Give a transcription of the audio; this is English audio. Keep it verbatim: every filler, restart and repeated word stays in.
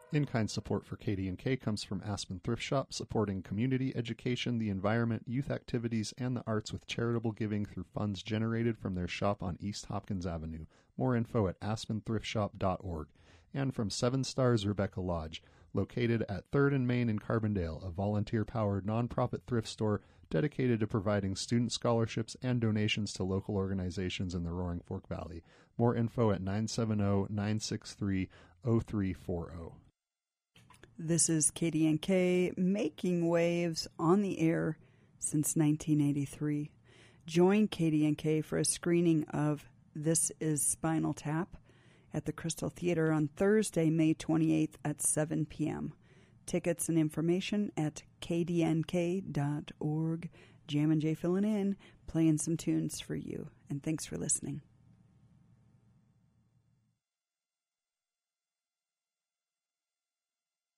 In-kind support for K D and K comes from Aspen Thrift Shop, supporting community education, the environment, youth activities, and the arts with charitable giving through funds generated from their shop on East Hopkins Avenue. More info at aspen thrift shop dot org. And from Seven Stars Rebecca Lodge, located at third and Main in Carbondale, a volunteer-powered nonprofit thrift store dedicated to providing student scholarships and donations to local organizations in the Roaring Fork Valley. More info at nine seven zero, nine six three, zero three four zero. This is K D N K, making waves on the air since nineteen eighty-three. Join K D N K for a screening of This Is Spinal Tap at the Crystal Theater on Thursday, May twenty-eighth at seven p.m. Tickets and information at k d n k dot org. Jam and Jay filling in, playing some tunes for you. And thanks for listening.